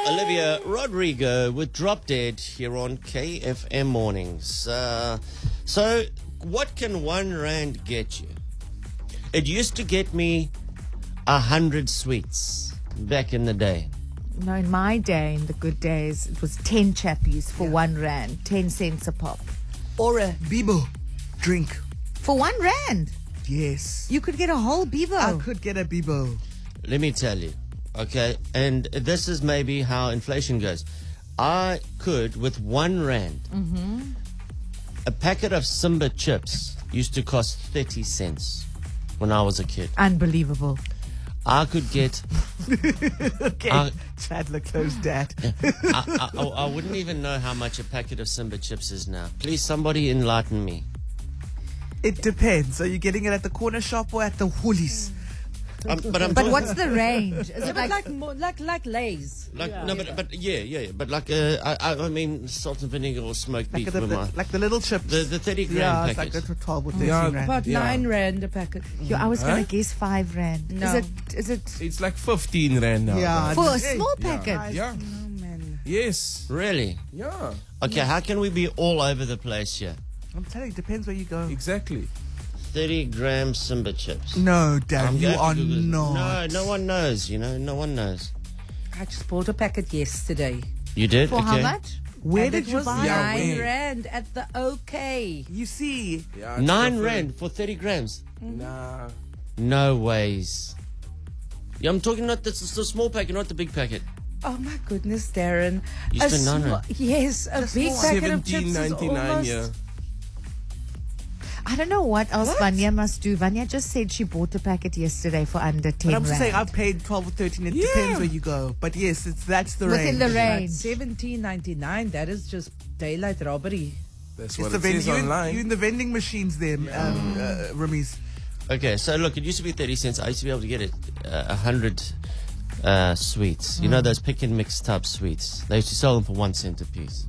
Olivia Rodrigo with Drop Dead here on KFM Mornings. So, what can R1 get you? It used to get me 100 sweets back in the day. No, in my day, in the good days, it was 10 chappies for R1, 10 cents a pop. Or a Bibo drink. For R1? Yes. You could get a whole Bibo. I could get a Bibo. Let me tell you, okay? And this is maybe how inflation goes. I could, with R1, a packet of Simba chips used to cost 30 cents when I was a kid. Unbelievable. I could get... Okay. Chandler closed that. I wouldn't even know how much a packet of Simba chips is now. Please, somebody enlighten me. It depends. Are you getting it at the corner shop or at the Woolies? But what's the range? Is it like Lay's. But like I mean salt and vinegar or smoked beef. Like the little chips. The 30 gram yeah, package. it's like 12 or 13 rand. About 9 rand a packet. I was going to guess 5 rand. No. Is it It's like 15 rand now. Yeah. for a small packet? Yeah. Oh, man. Yes. Really? Yeah. Okay, how can we be all over the place here? I'm telling you, it depends where you go. Exactly. 30 gram Simba chips. No, Dad, I'm you going to are Google it. not. No one knows, no one knows. I just bought a packet yesterday. You did? For how much? Where And did it you was buy Yeah, it? 9 where? rand at the OK. You see, Yeah, it's 9 different. rand for 30 grams? Nah. No ways. Yeah, I'm talking not the small packet, not the big packet. Oh my goodness, Darren. You A spent 9 rand? Yes, a big packet of chips is 17.99, almost... yeah. I don't know what else Vanya must do. Vanya just said she bought a packet yesterday for under 10 but I'm just rand. saying I've paid 12 or 13. It depends where you go. But yes, that's the Within range. the Like range. $17.99, that is just daylight robbery. That's It's what the it says vending, online. you in the vending machines there, Ramiz. Okay, so look, it used to be 30 cents. I used to be able to get it 100 sweets. You know those pick and mix type sweets? They used to sell them for 1 cent a piece.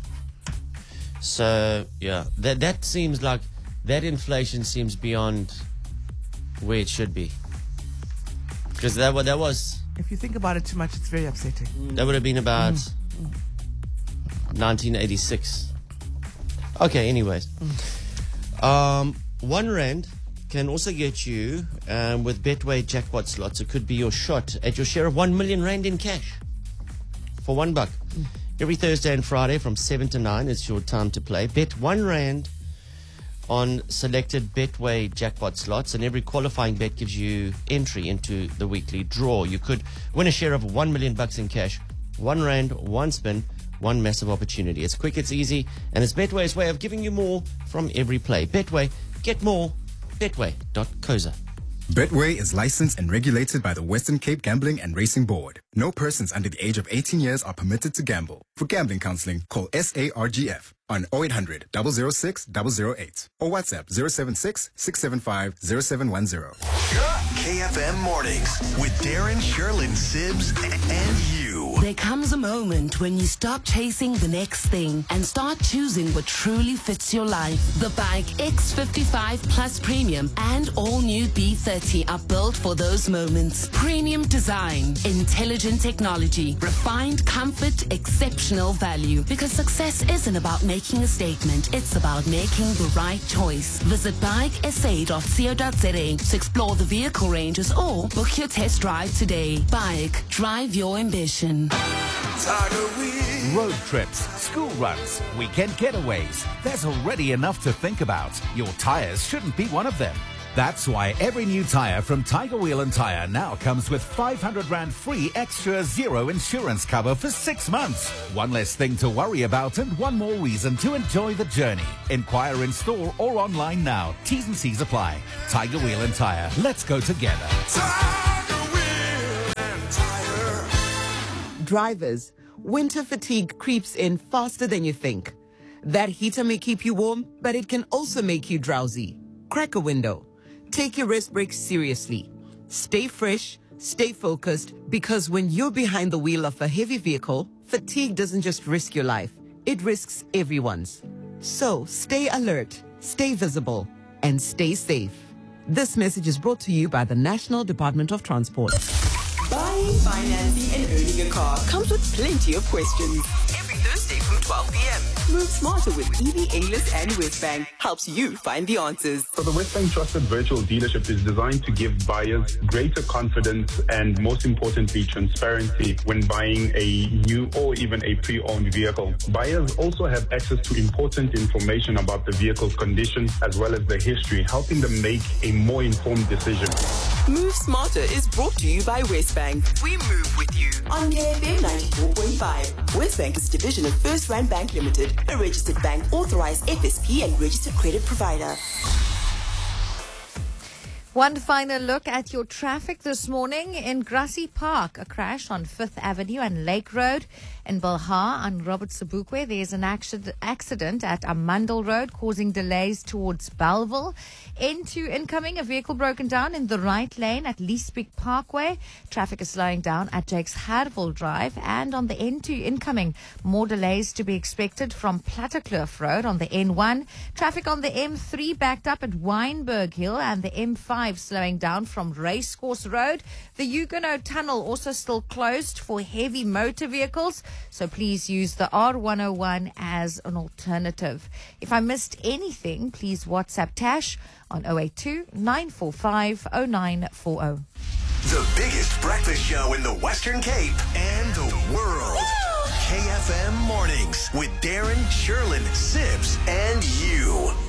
So, yeah, that seems like, that inflation seems beyond where it should be. Because that was, If you think about it too much, it's very upsetting. that would have been about 1986. Okay, anyways. R1 can also get you with Betway jackpot slots. It could be your shot at your share of 1 million rand in cash for $1. Every Thursday and Friday from 7 to 9, it's your time to play. Bet R1 on selected Betway jackpot slots, and every qualifying bet gives you entry into the weekly draw. You could win a share of 1 million bucks in cash. R1, one spin, one massive opportunity. It's quick, it's easy, and it's Betway's way of giving you more from every play. Betway, get more. Betway.coza. Betway is licensed and regulated by the Western Cape Gambling and Racing Board. No persons under the age of 18 years are permitted to gamble. For gambling counseling, call SARGF on 0800 006 008 or WhatsApp 076 675 0710. KFM Mornings with Darren, Sherlyn, Sibbs, and you. There comes a moment when you stop chasing the next thing and start choosing what truly fits your life. The Bike X55 Plus Premium and all new B30 are built for those moments. Premium design, intelligent technology, refined comfort, exceptional value. Because success isn't about making a statement, it's about making the right choice. Visit bikesa.co.za to explore the vehicle ranges or book your test drive today. Bike, drive your ambition. Road trips, school runs, weekend getaways. There's already enough to think about. Your tires shouldn't be one of them. That's why every new tire from Tiger Wheel and Tire now comes with 500 Rand free extra zero insurance cover for 6 months. One less thing to worry about and one more reason to enjoy the journey. Inquire in store or online now. T's and C's apply. Tiger Wheel and Tire. Let's go together. Drivers, winter fatigue creeps in faster than you think. That heater may keep you warm, but it can also make you drowsy. Crack a window. Take your rest breaks seriously. Stay fresh, stay focused, because when you're behind the wheel of a heavy vehicle, fatigue doesn't just risk your life, it risks everyone's. So stay alert, stay visible, and stay safe. This message is brought to you by the National Department of Transport. Buying, financing, and earning a Your car comes with plenty of questions. Every Thursday from 12 p.m. Move smarter with EV English and Westbank helps you find the answers. So the Westbank Trusted Virtual Dealership is designed to give buyers greater confidence and, most importantly, transparency when buying a new or even a pre-owned vehicle. Buyers also have access to important information about the vehicle's condition as well as the history, helping them make a more informed decision. Move Smarter is brought to you by Westbank. We move with you on KFM 94.5. Westbank is a division of First Rand Bank Limited, a registered bank, authorized FSP and registered credit provider. One final look at your traffic this morning in Grassy Park. A crash on 5th Avenue and Lake Road. In Belhar on Robert Sobukwe, there's an accident at Amandel Road causing delays towards Belleville. N2 incoming, a vehicle broken down in the right lane at Leesbeek Parkway. Traffic is slowing down at Jakes Harville Drive. And on the N2 incoming, more delays to be expected from Plattekloof Road on the N1. Traffic on the M3 backed up at Wynberg Hill and the M5 slowing down from Racecourse Road. The Huguenot Tunnel also still closed for heavy motor vehicles, so please use the R101 as an alternative. If I missed anything, please WhatsApp Tash on 082 945 0940. The biggest breakfast show in the Western Cape and the world. KFM Mornings with Darren, Sherlyn, Sibs, and you.